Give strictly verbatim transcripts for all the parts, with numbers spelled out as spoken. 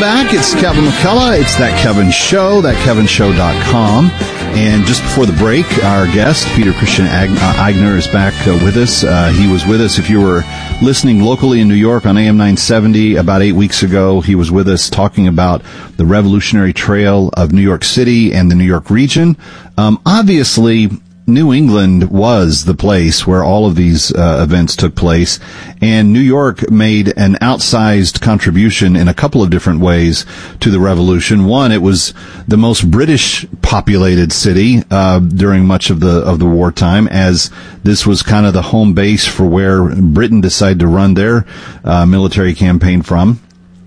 back. It's Kevin McCullough. It's That Kevin Show, that kevin show dot com. And just before the break, our guest, Peter Christian Eigner, is back uh, with us. Uh, he was with us, if you were listening locally in New York on A M nine seventy about eight weeks ago. He was with us talking about the Revolutionary Trail of New York City and the New York region. Um, obviously, New England was the place where all of these uh, events took place, and New York made an outsized contribution in a couple of different ways to the revolution. One, it was the most British populated city uh, during much of the of the wartime, as this was kind of the home base for where Britain decided to run their uh, military campaign from.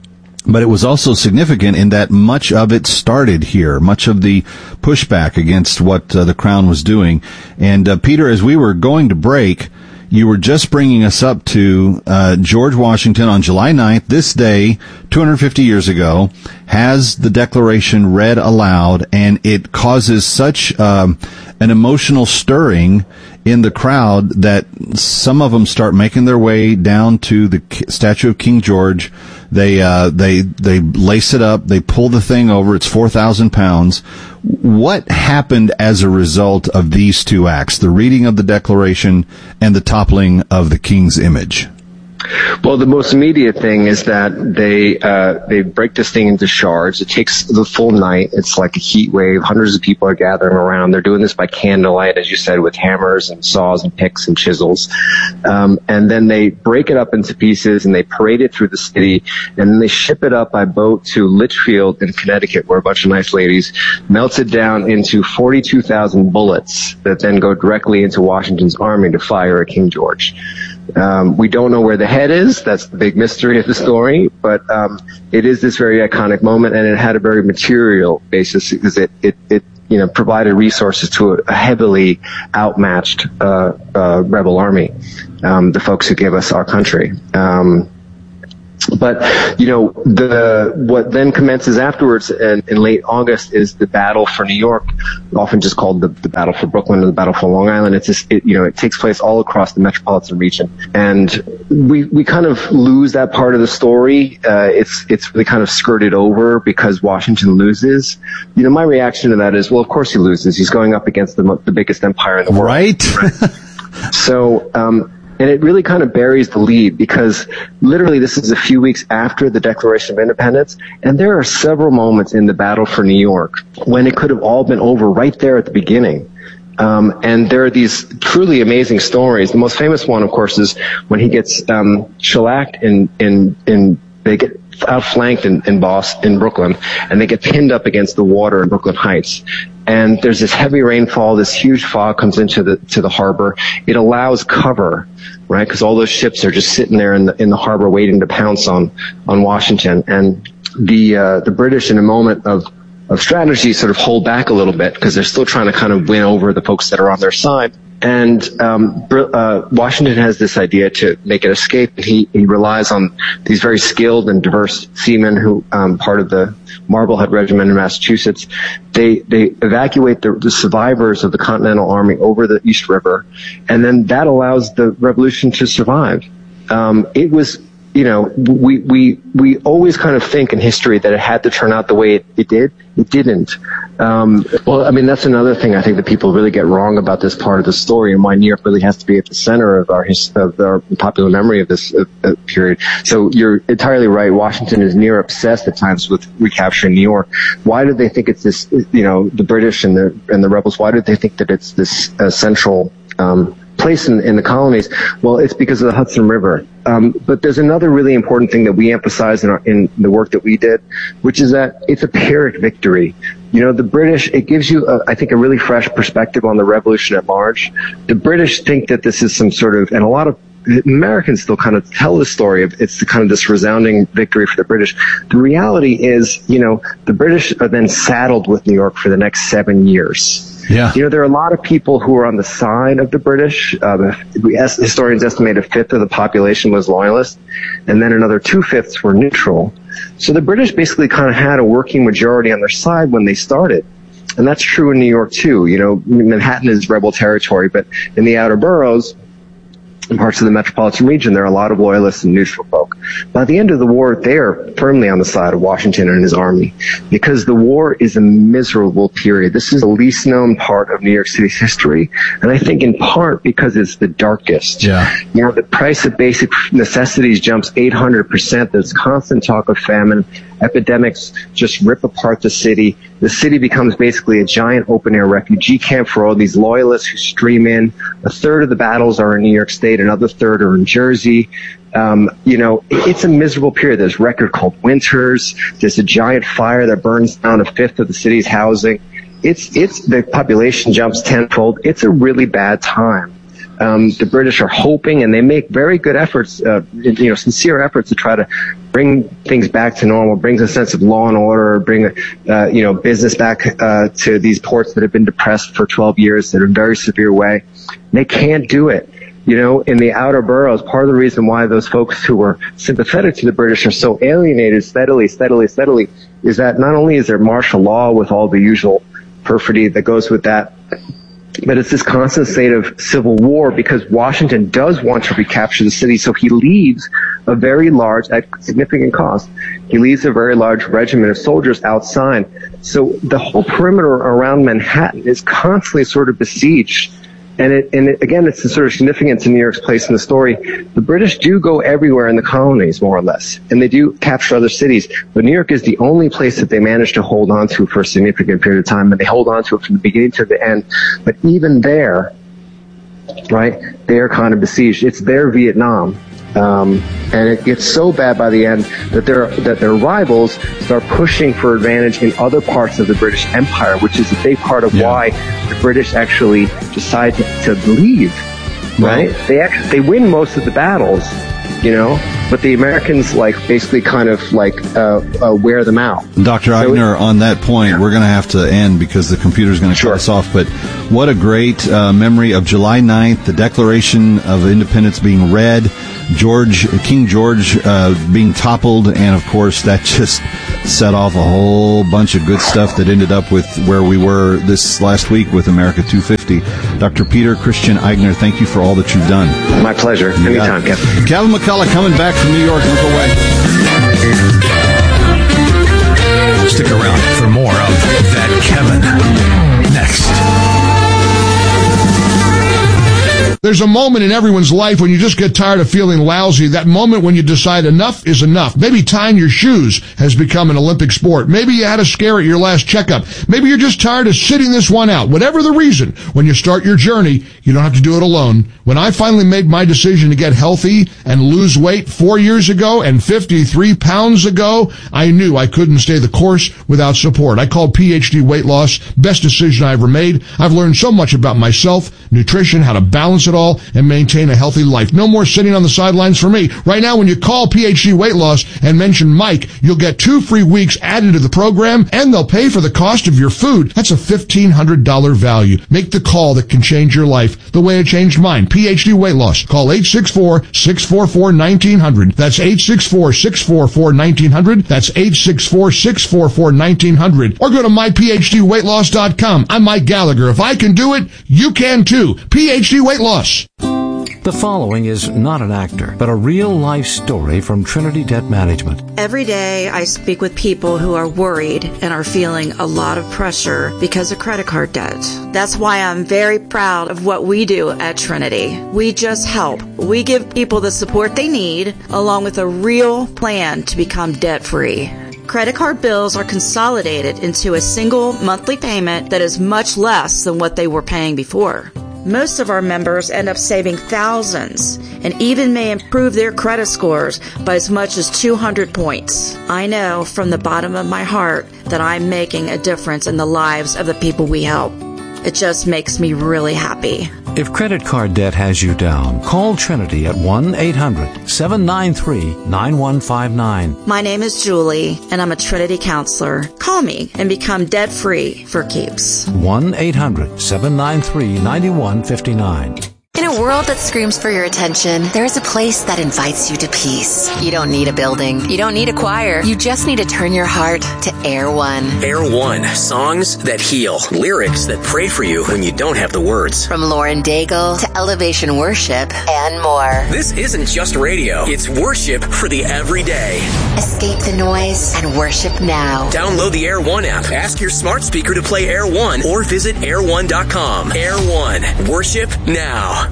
But it was also significant in that much of it started here, much of the pushback against what uh, the Crown was doing. And, uh, Peter, as we were going to break, you were just bringing us up to uh, George Washington on July ninth, this day, two hundred fifty years ago, has the Declaration read aloud, and it causes such um, an emotional stirring in the crowd that some of them start making their way down to the statue of King George. They uh, they they lace it up. They pull the thing over. It's four thousand pounds. What happened as a result of these two acts, the reading of the Declaration and the toppling of the King's image? Well, the most immediate thing is that they uh, they break this thing into shards. It takes the full night. It's like a heat wave. Hundreds of people are gathering around. They're doing this by candlelight, as you said, with hammers and saws and picks and chisels. Um, and then they break it up into pieces and they parade it through the city. And then they ship it up by boat to Litchfield in Connecticut, where a bunch of nice ladies melts it down into forty-two thousand bullets that then go directly into Washington's army to fire at King George. Um, we don't know where the head is. That's the big mystery of the story. But um, it is this very iconic moment, and it had a very material basis because it, it, it you know, provided resources to a, a heavily outmatched uh, uh, rebel army, um, the folks who gave us our country. Um, But, you know, the, what then commences afterwards in, in late August is the battle for New York, often just called the, the battle for Brooklyn or the battle for Long Island. It's just, it, you know, it takes place all across the metropolitan region. And we, we kind of lose that part of the story. Uh, it's, it's really kind of skirted over because Washington loses. You know, my reaction to that is, well, of course he loses. He's going up against the, the biggest empire in the world. Right. So, um, and it really kind of buries the lead because literally this is a few weeks after the Declaration of Independence, and there are several moments in the battle for New York when it could have all been over right there at the beginning. Um, and there are these truly amazing stories. The most famous one, of course, is when he gets um, shellacked in in in they get outflanked in in Boston, in Brooklyn, and they get pinned up against the water in Brooklyn Heights. And there's this heavy rainfall, this huge fog comes into the to the harbor. It allows cover, right? Because all those ships are just sitting there in the in the harbor waiting to pounce on on Washington. And the uh, the British, in a moment of of strategy, sort of hold back a little bit because they're still trying to kind of win over the folks that are on their side. And um, uh, Washington has this idea to make an escape, and he, he relies on these very skilled and diverse seamen who, um, part of the Marblehead Regiment in Massachusetts. They they evacuate the, the survivors of the Continental Army over the East River, and then that allows the revolution to survive. Um, it was, you know, we we we always kind of think in history that it had to turn out the way it, it did. It didn't. Um, well, I mean, that's another thing I think that people really get wrong about this part of the story, and why New York really has to be at the center of our his, of our popular memory of this uh, uh, period. So you're entirely right. Washington is near obsessed at times with recapturing New York. Why do they think it's this? You know, the British and the and the rebels. Why do they think that it's this uh, central um, place in, in the colonies? Well, it's because of the Hudson River. Um, but there's another really important thing that we emphasize in, our, in the work that we did, which is that it's a Pyrrhic victory. You know, the British, it gives you, a, I think, a really fresh perspective on the revolution at large. The British think that this is some sort of, and a lot of Americans still kind of tell the story of it's the kind of this resounding victory for the British. The reality is, you know, the British are then saddled with New York for the next seven years. Yeah. You know, there are a lot of people who are on the side of the British. Uh, we, historians estimate a fifth of the population was loyalist, and then another two-fifths were neutral. So the British basically kind of had a working majority on their side when they started. And that's true in New York, too. You know, Manhattan is rebel territory, but in the outer boroughs, in parts of the metropolitan region, there are a lot of loyalists and neutral folk. By the end of the war, they are firmly on the side of Washington and his army, because the war is a miserable period. This is the least known part of New York City's history, and I think in part because it's the darkest. Yeah. You know, the price of basic necessities jumps eight hundred percent. There's constant talk of famine. Epidemics just rip apart the city. The city becomes basically a giant open-air refugee camp for all these loyalists who stream in. A third of the battles are in New York State. Another third are in Jersey. Um, you know, it's a miserable period. There's record cold winters. There's a giant fire that burns down a fifth of the city's housing. It's, it's, the population jumps tenfold. It's a really bad time. Um, the British are hoping, and they make very good efforts, uh, you know, sincere efforts to try to bring things back to normal, brings a sense of law and order, bring, uh, you know, business back, uh, to these ports that have been depressed for twelve years in a very severe way. They can't do it. You know, in the outer boroughs, part of the reason why those folks who were sympathetic to the British are so alienated steadily, steadily, steadily, is that not only is there martial law with all the usual perfidy that goes with that, but it's this constant state of civil war, because Washington does want to recapture the city, so he leaves a very large, at significant cost, he leaves a very large regiment of soldiers outside. So the whole perimeter around Manhattan is constantly sort of besieged. And it, and it, again, it's the sort of significance in New York's place in the story. The British do go everywhere in the colonies, more or less, and they do capture other cities. But New York is the only place that they manage to hold on to for a significant period of time, and they hold on to it from the beginning to the end. But even there, right, they are kind of besieged. It's their Vietnam. Um, and it gets so bad by the end that their that their rivals start pushing for advantage in other parts of the British Empire, which is a big part of yeah. why the British actually decide to, to leave. Right? right? They actually they win most of the battles, you know, but the Americans like basically kind of like uh, uh, wear them out. Doctor So Aigner, it, on that point, yeah. we're going to have to end because the computer's going to sure. cut us off. But what a great uh, memory of July ninth, the Declaration of Independence being read, George King George uh, being toppled, and of course that just set off a whole bunch of good stuff that ended up with where we were this last week with America two fifty. Doctor Peter Christian Aigner, thank you for all that you've done. My pleasure. You Anytime, Kevin. Kevin McCullough coming back from New York. Don't go away. Stick around for more of That Kevin next. There's a moment in everyone's life when you just get tired of feeling lousy. That moment when you decide enough is enough. Maybe tying your shoes has become an Olympic sport. Maybe you had a scare at your last checkup. Maybe you're just tired of sitting this one out. Whatever the reason, when you start your journey, you don't have to do it alone. When I finally made my decision to get healthy and lose weight four years ago and fifty-three pounds ago, I knew I couldn't stay the course without support. I called P H D Weight Loss. Best decision I ever made. I've learned so much about myself, nutrition, how to balance it all, and maintain a healthy life. No more sitting on the sidelines for me. Right now, when you call P H D Weight Loss and mention Mike, you'll get two free weeks added to the program, and they'll pay for the cost of your food. That's a fifteen hundred dollars value. Make the call that can change your life the way it changed mine. P H D Weight Loss. Call eight six four, six four four, one nine zero zero. That's eight six four, six four four, one nine zero zero. That's eight six four, six four four, one nine zero zero. Or go to my p h d weight loss dot com. I'm Mike Gallagher. If I can do it, you can too. P H D Weight Loss. The following is not an actor, but a real-life story from Trinity Debt Management. Every day I speak with people who are worried and are feeling a lot of pressure because of credit card debt. That's why I'm very proud of what we do at Trinity. We just help. We give people the support they need, along with a real plan to become debt-free. Credit card bills are consolidated into a single monthly payment that is much less than what they were paying before. Most of our members end up saving thousands and even may improve their credit scores by as much as two hundred points. I know from the bottom of my heart that I'm making a difference in the lives of the people we help. It just makes me really happy. If credit card debt has you down, call Trinity at one eight hundred, seven nine three, nine one five nine. My name is Julie, and I'm a Trinity counselor. Call me and become debt-free for keeps. one eight hundred, seven nine three, nine one five nine. In a world that screams for your attention, there is a place that invites you to peace. You don't need a building. You don't need a choir. You just need to turn your heart to Air One. Air One. Songs that heal. Lyrics that pray for you when you don't have the words. From Lauren Daigle to Elevation Worship and more. This isn't just radio. It's worship for the everyday. Escape the noise and worship now. Download the Air One app. Ask your smart speaker to play Air One or visit air one dot com. Air One. Worship now.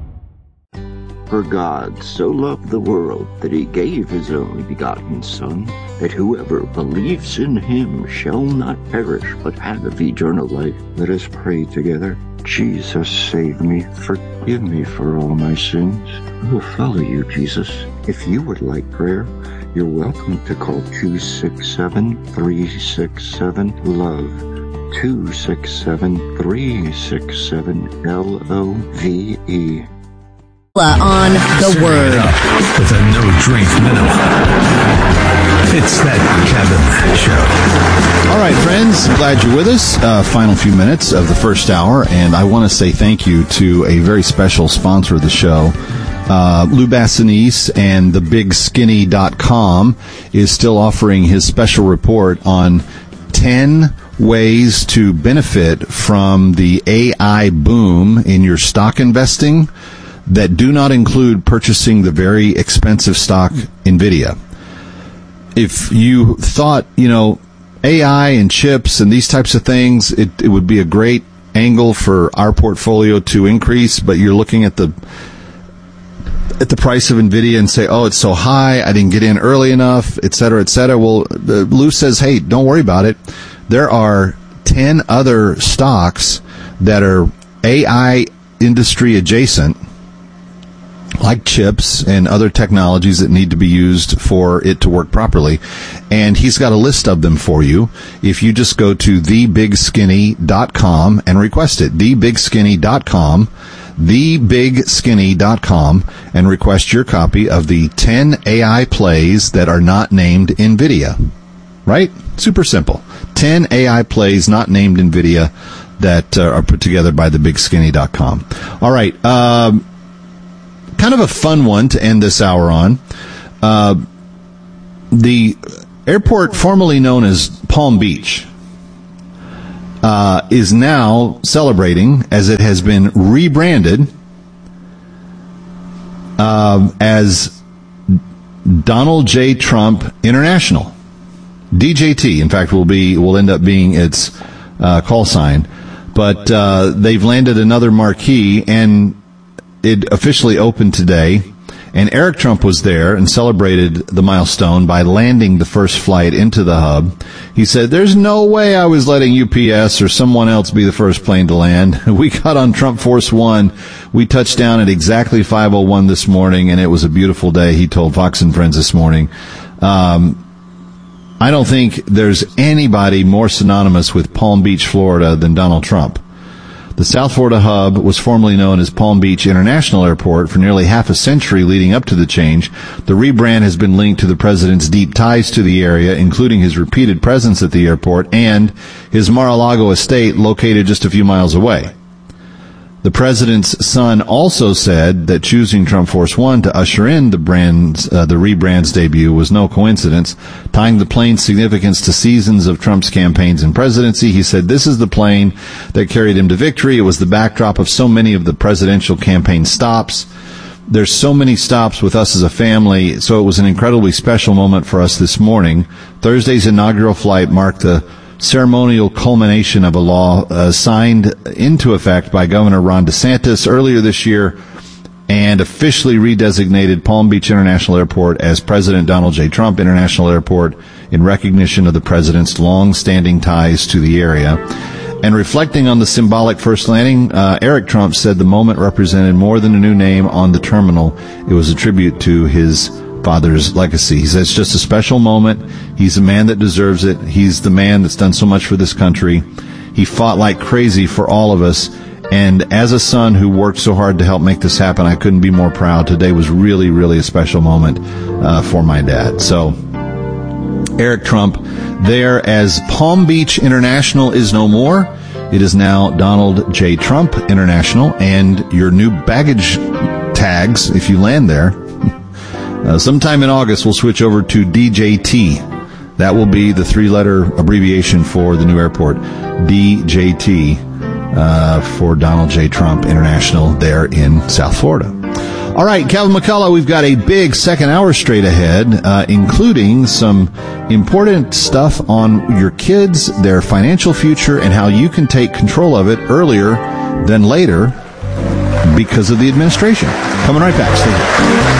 For God so loved the world that he gave his only begotten Son, that whoever believes in him shall not perish but have eternal life. Let us pray together. Jesus, save me. Forgive me for all my sins. I will follow you, Jesus. If you would like prayer, you're welcome to call two six seven, three six seven, LOVE. two six seven, three six seven, L O V E. On the Word. With a no-drink minimum. It's that Kevin Show. All right, friends, glad you're with us. Uh, final few minutes of the first hour, and I want to say thank you to a very special sponsor of the show. Uh, Lou Bassanese and the big skinny dot com is still offering his special report on ten ways to benefit from the A I boom in your stock investing that do not include purchasing the very expensive stock NVIDIA. If you thought, you know, A I and chips and these types of things, it, it would be a great angle for our portfolio to increase, but you're looking at the at the price of NVIDIA and say, oh, it's so high, I didn't get in early enough, et cetera, et cetera. Well, uh, Lou says, hey, don't worry about it. There are ten other stocks that are A I industry adjacent, like chips and other technologies that need to be used for it to work properly. And he's got a list of them for you. If you just go to the big skinny dot com and request it, the big skinny dot com, the big skinny dot com, and request your copy of the ten A I plays that are not named NVIDIA. Right? Super simple. ten A I plays not named NVIDIA that uh, are put together by the big skinny dot com. All right. Um, Kind of a fun one to end this hour on. Uh, the airport formerly known as Palm Beach uh, is now celebrating, as it has been rebranded uh, as Donald J. Trump International. D J T, in fact, will be will end up being its uh, call sign. But uh, they've landed another marquee, and it officially opened today, and Eric Trump was there and celebrated the milestone by landing the first flight into the hub. He said, there's no way I was letting U P S or someone else be the first plane to land. We got on Trump Force One. We touched down at exactly five oh one this morning, and it was a beautiful day, he told Fox and Friends this morning. Um, I don't think there's anybody more synonymous with Palm Beach, Florida than Donald Trump. The South Florida hub was formerly known as Palm Beach International Airport for nearly half a century leading up to the change. The rebrand has been linked to the president's deep ties to the area, including his repeated presence at the airport and his Mar-a-Lago estate located just a few miles away. The president's son also said that choosing Trump Force One to usher in the brand's, uh, the rebrand's debut was no coincidence. Tying the plane's significance to seasons of Trump's campaigns and presidency, he said, this is the plane that carried him to victory. It was the backdrop of so many of the presidential campaign stops. There's so many stops with us as a family, so it was an incredibly special moment for us this morning. Thursday's inaugural flight marked the ceremonial culmination of a law uh, signed into effect by Governor Ron DeSantis earlier this year and officially redesignated Palm Beach International Airport as President Donald J. Trump International Airport in recognition of the president's long-standing ties to the area. And reflecting on the symbolic first landing, uh, Eric Trump said the moment represented more than a new name on the terminal. It was a tribute to his father's legacy. He says it's just a special moment. He's a man that deserves it. He's the man that's done so much for this country. He fought like crazy for all of us. And as a son who worked so hard to help make this happen, I couldn't be more proud. Today was really, really a special moment uh, for my dad. So, Eric Trump there as Palm Beach International is no more. It is now Donald J. Trump International, and your new baggage tags, if you land there, uh, sometime in August, we'll switch over to D J T. That will be the three-letter abbreviation for the new airport, D J T, uh, for Donald J. Trump International there in South Florida. All right, Kevin McCullough, we've got a big second hour straight ahead, uh, including some important stuff on your kids, their financial future, and how you can take control of it earlier than later because of the administration. Coming right back. Stay tuned.